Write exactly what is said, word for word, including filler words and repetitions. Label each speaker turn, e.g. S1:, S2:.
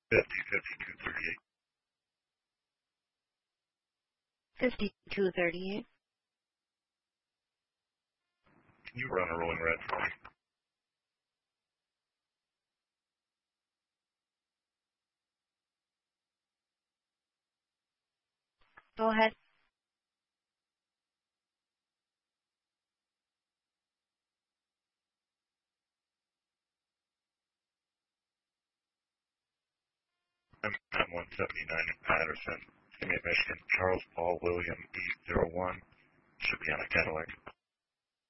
S1: fifty, fifty-two thirty-eight.
S2: fifty-two thirty-eight.
S1: Can you run a rolling red for me?
S2: Go ahead.
S1: I'm at one seventy-nine in Patterson. Give me a Michigan. Charles Paul William E zero one. Should be on a Cadillac.